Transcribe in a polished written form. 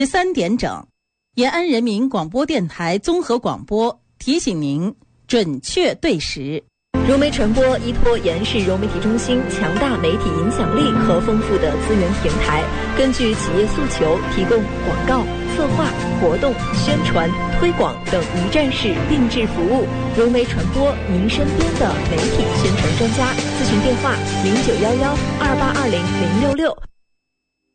13点整，延安人民广播电台综合广播提醒您准确对时。 融媒传播依托延安市融媒体中心强大媒体影响力和丰富的资源平台，根据企业诉求，提供广告、策划、活动、宣传、推广等一站式定制服务。融媒传播，您身边的媒体宣传专家。咨询电话：091128200666。